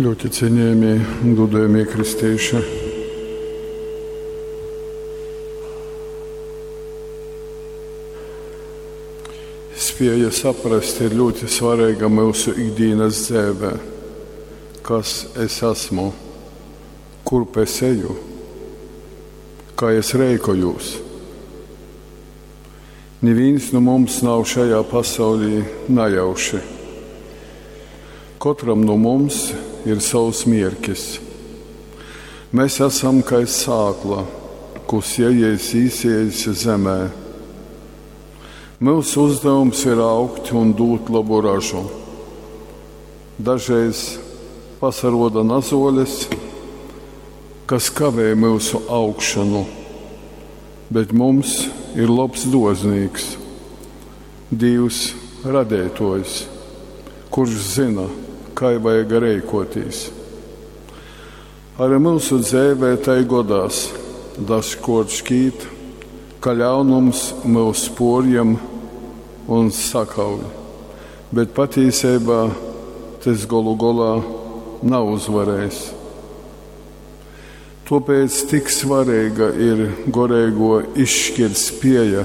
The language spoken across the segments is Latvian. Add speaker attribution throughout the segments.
Speaker 1: Ļoti cienījamie un godājamie kristieši. Spēja saprast ir ļoti svarīga mūsu ikdienas dzīvē. Kas es esmu, kurp es eju, kā es rēkojos. Neviens no mums nav šajā pasaulī nejauši. Katram no mums ir savs mērķis. Mēs esam kā sākla, kas iesies zemē. Mūsu uzdevums ir augt un dot labu ražu. Dažreiz pasaroda nazoles, kas kavē mūsu augšanu, bet mums ir labs doznīgs, Dievs radētojs, kurš zina, kā vajag rīkoties. Arī mūsu dzīvē tai godās dažkārt šķīt, ka ļaunums mūs sporjam un sakauj, bet patiesībā tas galu galā nav uzvarējis. Tāpēc tik svarīga ir garīgo izšķirt spēja,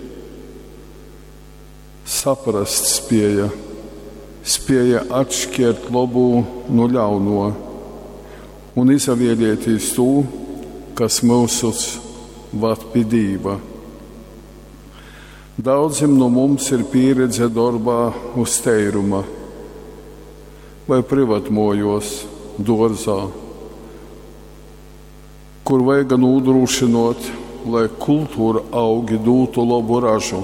Speaker 1: saprast spēja, spēja atšķirt labu no ļauno un izvēlēties to, kas mūsus ved pie Dieva. Daudziem no mums ir pieredze darbā uz teiruma vai privatmojos, dārzā, kur vajag nodrošināt, lai kultūra augi dotu labu ražu.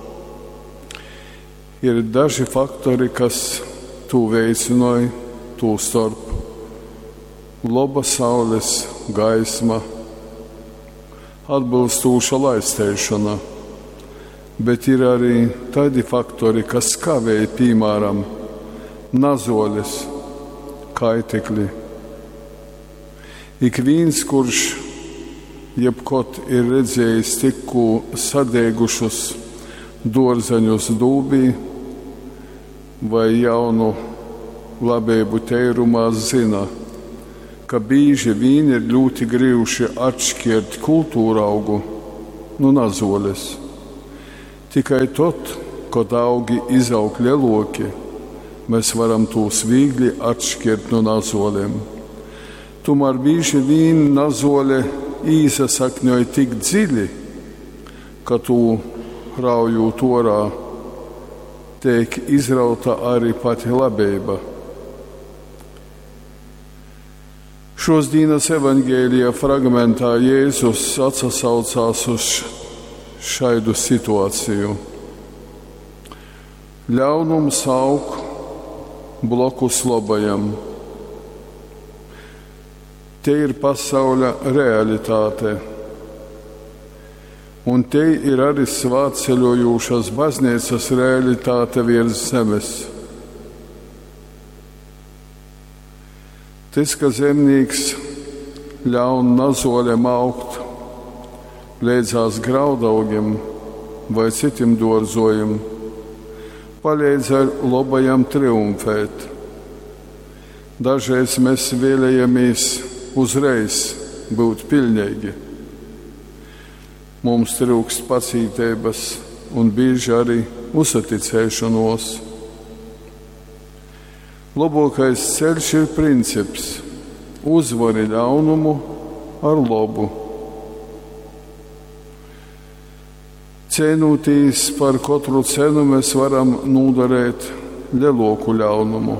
Speaker 1: Ir daži faktori, kas to veicināja, to starp laba saules gaisma, atbilstoša laistēšana, bet ir arī tādi faktori, kas kavēja, piemēram, nazoles, kaitekļi. Ik viens, kurš jebkot ir redzējis tikko sadēgušus dārzeņus dūbī vai jaunu labību teirumā, zina, ka bieži vien ir ļoti grūti atšķirt kultūra augu no nazoles. Tikai tad, kad augi izaug lieloki, mēs varam tos viegli atšķirt no nazolēm. Tomēr bieži vien nazole īsasakņoja tik dziļi, ka to raujot orā tiek izrauta arī pati labība. Šos dienas evaņģēlijā fragmentā Jēzus atsaucās uz šādu situāciju. Ļaunums aug blakus labajam. Te ir pasaules realitāte. Un te ir arī svētceļojošās baznīcas realitāte virs zemes. Tas, ka zemnieks ļauj nazolēm augt, līdzās graudaugiem vai citiem dārzojiem, palīdz ar labajam triumfēt. Dažreiz mēs vēlējamies uzreiz būt pilnīgi. Mums trūkst pacītības un bieži arī uzticēšanos. Labākais ceļš ir princips – uzvari ļaunumu ar labu. Cīnoties par katru cenu, mēs varam nodarīt lielāku ļaunumu.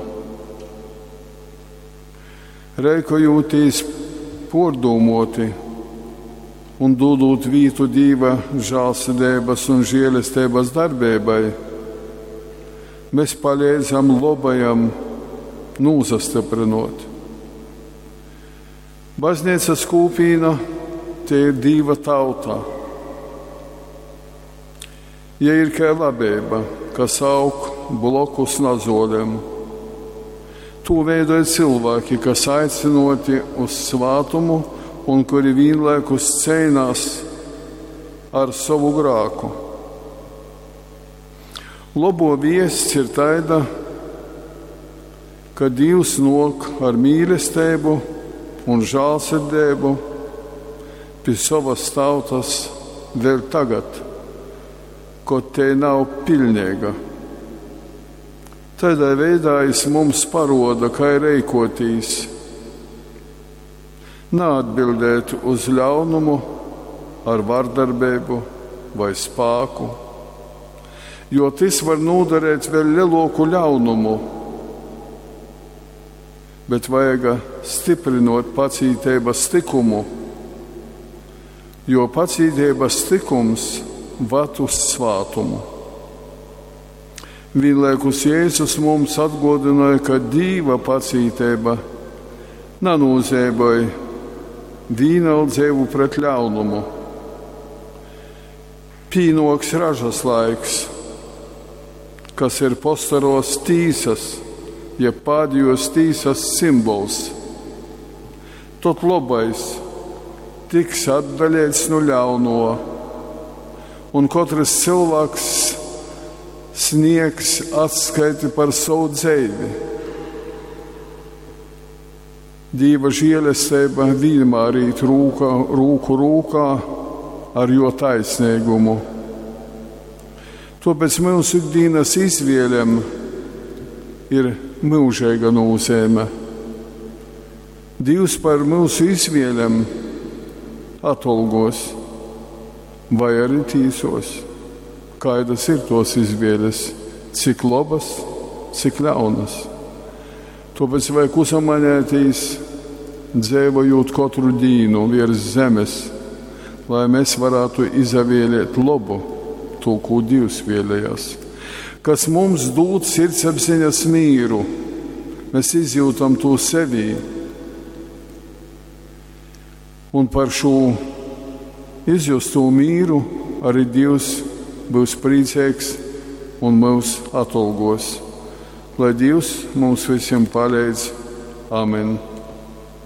Speaker 1: Rēkojoties pārdomoti un dodot vietu Dieva žēlsirdības un žēlastības darbībai, mēs palīdzam labajam nūsastiprinot. Baznīcas kopīna te ir Dieva tauta. Ja ir kā labība, kas aug blakus nazolēm, to veidoja cilvēki, kas aicinoti uz svētumu un kuri vienlaikus cīnās ar savu grāku. Labo viests ir taida, ka Dievs nok ar mīlestību un žēlsirdību pie savas tautas vēl tagad, kaut te nav pilnīga. Tādā veidā Viņš mums paroda, kā rīkoties. Neatbildēt uz ļaunumu ar vardarbību vai spēku, jo tas var nodarīt vēl lielāku ļaunumu, bet vajag stiprinot pacītības likumu, jo pacītības likums ved uz svētumu. Vienlaikus Jēzus mums atgādināja, ka Dieva pacītība nenozīmē vienaldzību pret ļaunumu. Pīnoks ražas laiks, kas ir postaros tīsas, jeb pēdējos tīsas simbols. Tot labais tiks atdaļēts no ļauno, un katrs cilvēks sniegs atskaiti par savu dzīvi. Dieva žēlastība vienmēr iet roku rokā ar jo taisnīgumu. Tāpēc mūsu ikdienas izvēlēm ir mūžīga nozīme. Dievs par mūsu izvēlēm atalgos vai arī tīsos. Kādas ir tos izvēles, cik labas, cik ļaunas. Tāpēc vajag uzmanēties, dzīvojot katru dienu virs zemes, lai mēs varētu izvēlēt labu, to, ko Dievs vēlējās. Kas mums dod sirdsapziņas mīru, mēs izjūtam to sevī. Un par šo izjusto mīru arī Dievs būs priecīgs un mūs atalgos. Lai Dievs mums visiem palīdz. Amen.